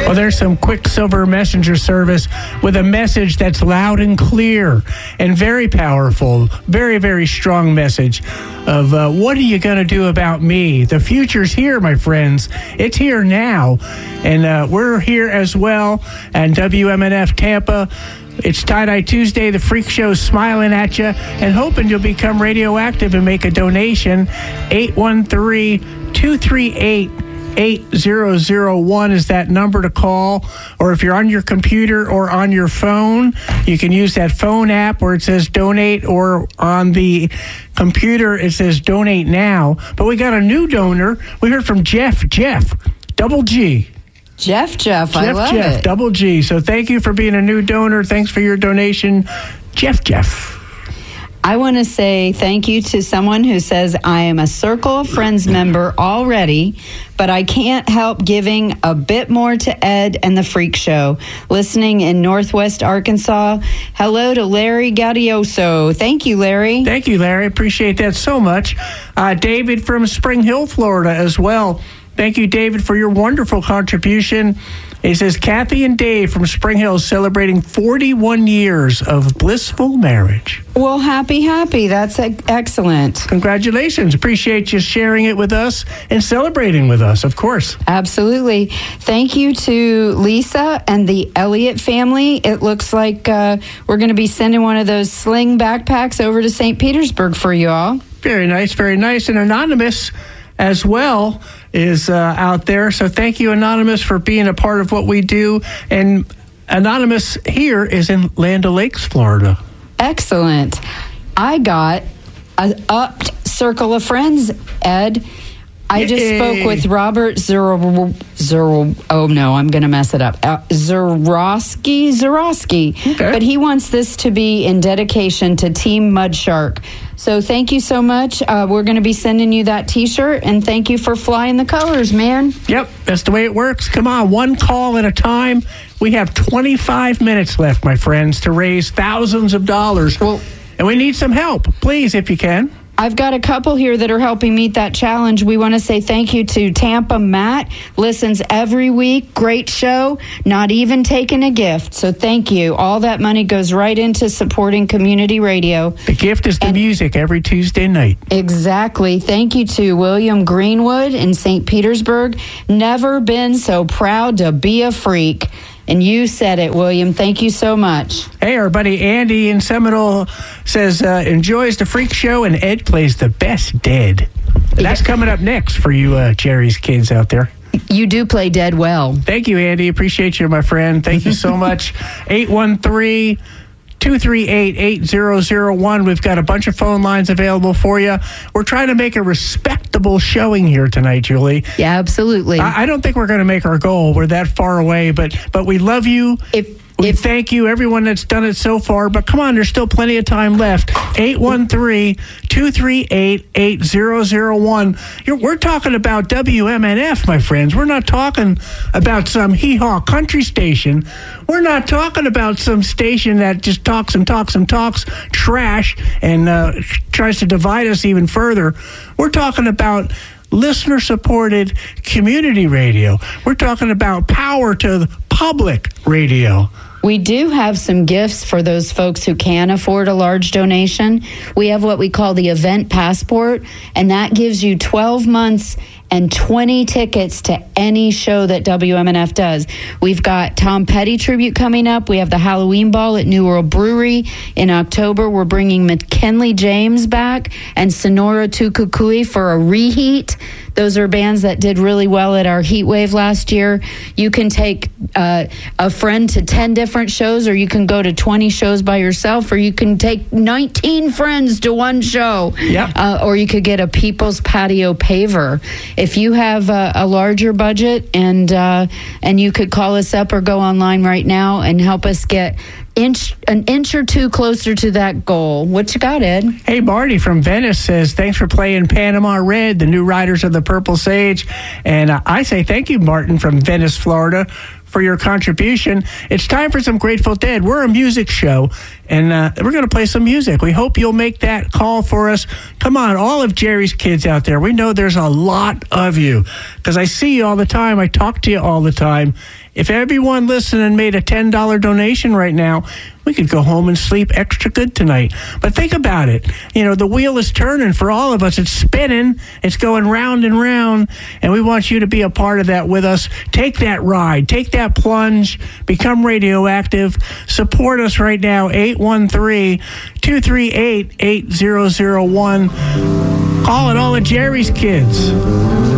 Well, there's some Quicksilver Messenger service with a message that's loud and clear and very powerful, very, very strong message of what are you going to do about me? The future's here, my friends. It's here now. And we're here as well at WMNF Tampa. It's Tie-Dye Tuesday. The Freak Show's smiling at you and hoping you'll become radioactive and make a donation. 813-238-8001 is that number to call. Or if you're on your computer or on your phone, you can use that phone app where it says donate, or on the computer it says donate now. But we got a new donor. We heard from Jeff, double G. Jeff, I love it. Double G. So thank you for being a new donor. Thanks for your donation, Jeff. I want to say thank you to someone who says, I am a Circle of Friends member already, but I can't help giving a bit more to Ed and the Freak Show. Listening in Northwest Arkansas. Hello to Larry Gaudioso. Thank you, Larry. Thank you, Larry. Appreciate that so much. David from Spring Hill, Florida as well. Thank you, David, for your wonderful contribution. He says, Kathy and Dave from Spring Hill celebrating 41 years of blissful marriage. Well, happy. That's excellent. Congratulations. Appreciate you sharing it with us and celebrating with us, of course. Absolutely. Thank you to Lisa and the Elliott family. It looks like we're going to be sending one of those sling backpacks over to St. Petersburg for you all. Very nice, very nice. And Anonymous as well is out there. So thank you, Anonymous, for being a part of what we do. And Anonymous here is in Land O'Lakes, Florida. Excellent. I got an upped circle of friends, Ed. I just spoke with Robert oh no, I'm going to mess it up. Zarowski. Okay. But he wants this to be in dedication to Team Mudshark. So thank you so much. We're going to be sending you that T-shirt, and thank you for flying the colors, man. Yep, that's the way it works. Come on, one call at a time. We have 25 minutes left, my friends, to raise thousands of dollars. Well, and we need some help. Please, if you can. I've got a couple here that are helping meet that challenge. We want to say thank you to Tampa Matt. Listens every week. Great show. Not even taking a gift. So thank you. All that money goes right into supporting community radio. The gift is the music every Tuesday night. Exactly. Thank you to William Greenwood in St. Petersburg. Never been so proud to be a freak. And you said it, William. Thank you so much. Hey, our buddy Andy in Seminole says, enjoys the Freak Show, and Ed plays the best dead. That's coming up next for you Jerry's kids out there. You do play dead well. Thank you, Andy. Appreciate you, my friend. Thank you so much. 813-238-8001. We've got a bunch of phone lines available for you. We're trying to make a respectable showing here tonight, Julie. Yeah, absolutely. I don't think we're going to make our goal. We're that far away, but we love you. We thank you, everyone that's done it so far. But come on, there's still plenty of time left. 813-238-8001. We're talking about WMNF, my friends. We're not talking about some hee-haw country station. We're not talking about some station that just talks trash and tries to divide us even further. We're talking about listener-supported community radio. We're talking about power to the public radio. We do have some gifts for those folks who can afford a large donation. We have what we call the Event Passport, and that gives you 12 months and 20 tickets to any show that WMNF does. We've got Tom Petty tribute coming up. We have the Halloween Ball at New World Brewery. In October, we're bringing McKinley James back and Sonora Tukukui for a reheat. Those are bands that did really well at our heat wave last year. You can take a friend to 10 different shows, or you can go to 20 shows by yourself, or you can take 19 friends to one show. Yep. Or you could get a People's Patio paver. If you have a larger budget and you could call us up or go online right now and help us get an inch or two closer to that goal. What you got, Ed? Hey, Marty from Venice says, thanks for playing Panama Red, the new Riders of the Purple Sage. And I say thank you, Martin from Venice, Florida, for your contribution. It's time for some Grateful Dead. We're a music show, and we're going to play some music. We hope you'll make that call for us. Come on, all of Jerry's kids out there. We know there's a lot of you because I see you all the time. I talk to you all the time. If everyone listening made a $10 donation right now, we could go home and sleep extra good tonight. But think about it. You know, the wheel is turning for all of us. It's spinning. It's going round and round. And we want you to be a part of that with us. Take that ride. Take that plunge. Become radioactive. Support us right now. 813-238-8001. Call it all of Jerry's kids.